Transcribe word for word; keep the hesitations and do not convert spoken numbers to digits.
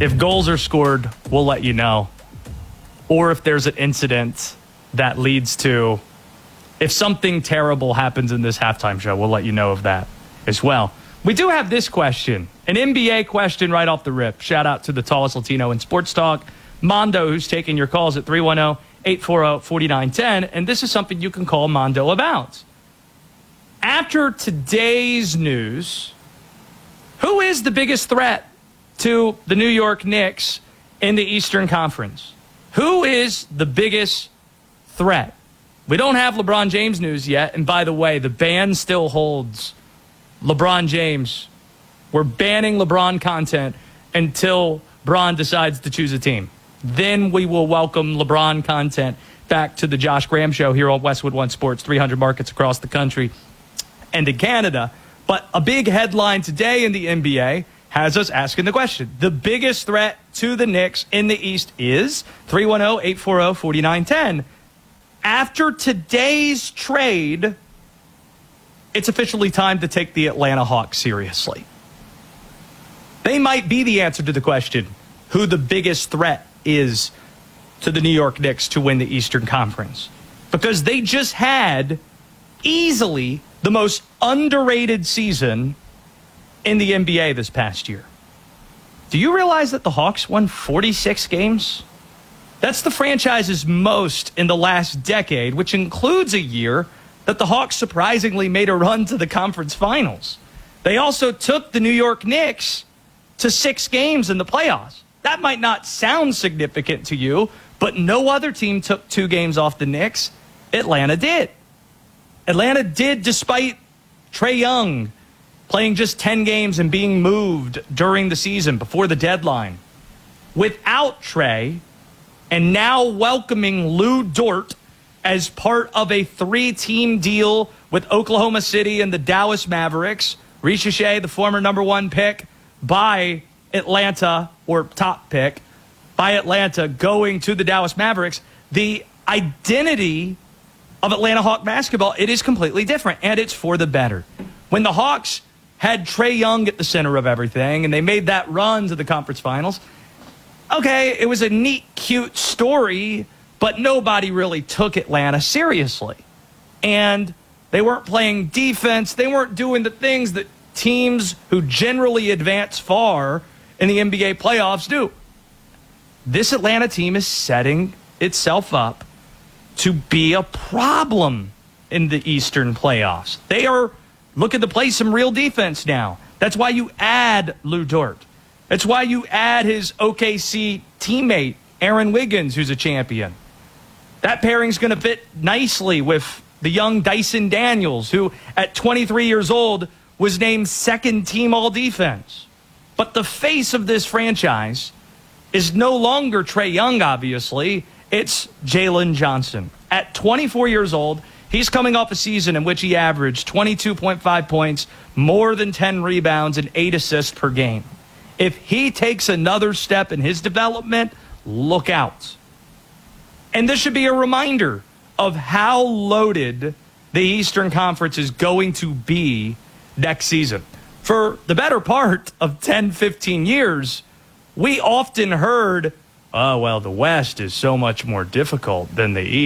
If goals are scored, we'll let you know. Or if there's an incident that leads to, if something terrible happens in this halftime show, we'll let you know of that as well. We do have this question, an N B A question right off the rip. Shout out to the tallest Latino in sports talk, Mondo, who's taking your calls at three one zero, eight four zero, four nine one zero. And this is something you can call Mondo about. After today's news, who is the biggest threat to the New York Knicks in the Eastern Conference? Who is the biggest threat? We don't have LeBron James news yet. And by the way, the ban still holds LeBron James. We're banning LeBron content until Bron decides to choose a team. Then we will welcome LeBron content back to the Josh Graham Show here on Westwood One Sports, three hundred markets across the country and in Canada. But a big headline today in the N B A has us asking the question. The biggest threat to the Knicks in the East is three one zero, eight four zero, four nine one zero. After today's trade, it's officially time to take the Atlanta Hawks seriously. They might be the answer to the question, who the biggest threat is to the New York Knicks to win the Eastern Conference. Because they just had easily the most underrated season in the N B A this past year. Do you realize that the Hawks won forty-six games? That's the franchise's most in the last decade, which includes a year that the Hawks surprisingly made a run to the conference finals. They also took the New York Knicks to six games in the playoffs. That might not sound significant to you, but no other team took two games off the Knicks. Atlanta did. Atlanta did despite Trae Young playing just ten games and being moved during the season before the deadline. Without Trae, and now welcoming Lou Dort as part of a three-team deal with Oklahoma City and the Dallas Mavericks. Richeche, the former number one pick by Atlanta, or top pick by Atlanta, going to the Dallas Mavericks. The identity of Atlanta Hawk basketball, it is completely different, and it's for the better. When the Hawks had Trae Young at the center of everything, and they made that run to the conference finals, okay, it was a neat, cute story, but nobody really took Atlanta seriously. And they weren't playing defense. They weren't doing the things that teams who generally advance far in the N B A playoffs do. This Atlanta team is setting itself up to be a problem in the Eastern playoffs. They are looking to play some real defense now. That's why you add Lou Dort. That's why you add his O K C teammate, Aaron Wiggins, who's a champion. That pairing's going to fit nicely with the young Dyson Daniels, who at twenty-three years old was named second team all-defense. But the face of this franchise is no longer Trae Young, obviously. It's Jalen Johnson. At twenty-four years old, he's coming off a season in which he averaged twenty-two point five points, more than ten rebounds, and eight assists per game. If he takes another step in his development, look out. And this should be a reminder of how loaded the Eastern Conference is going to be next season. For the better part of ten, fifteen years, we often heard, oh, well, the West is so much more difficult than the East.